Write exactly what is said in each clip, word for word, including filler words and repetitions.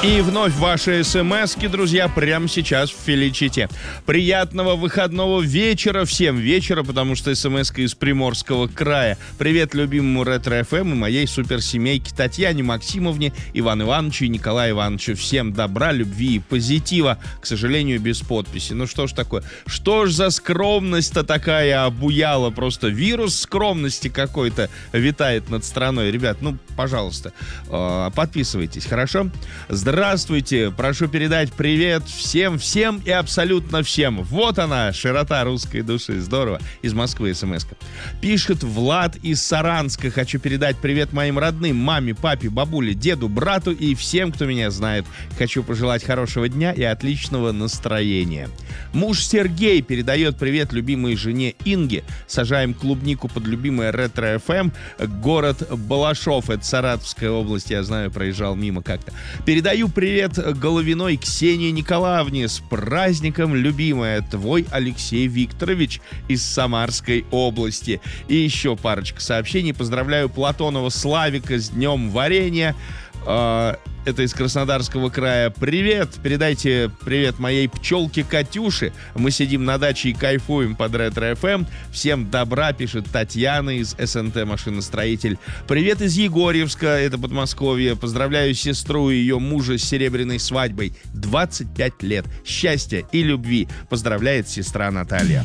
И вновь ваши смски, друзья, прямо сейчас в Феличите. Приятного выходного вечера всем вечера, потому что смска из Приморского края. Привет любимому Ретро-эф эм и моей суперсемейке Татьяне Максимовне, Ивану Ивановичу и Николаю Ивановичу. Всем добра, любви и позитива. К сожалению, без подписи. Ну что ж такое? Что ж за скромность-то такая обуяла? Просто вирус скромности какой-то витает над страной. Ребят, ну, пожалуйста, подписывайтесь, хорошо? Здравствуйте, прошу передать привет всем-всем и абсолютно всем. Вот она, широта русской души. Здорово. Из Москвы смс-ка. Пишет Влад из Саранска. Хочу передать привет моим родным, маме, папе, бабуле, деду, брату и всем, кто меня знает. Хочу пожелать хорошего дня и отличного настроения. Муж Сергей передает привет любимой жене Инге. Сажаем клубнику под любимое Ретро-эф эм. Город Балашов, это Саратовская область, я знаю, проезжал мимо как-то. Передаю привет Головиной Ксении Николаевне. С праздником, любимая, твой Алексей Викторович из Самарской области. И еще парочка сообщений. Поздравляю Платонова Славика с днем варенья. Это из Краснодарского края. Привет! Передайте привет моей пчелке Катюше. Мы сидим на даче и кайфуем под Ретро-эф эм. Всем добра, пишет Татьяна из эс эн тэ «Машиностроитель». Привет из Егорьевска, это Подмосковье. Поздравляю сестру и ее мужа с серебряной свадьбой. двадцать пять лет. Счастья и любви. Поздравляет сестра Наталья.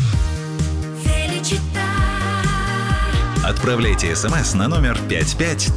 Отправляйте смс на номер пять пять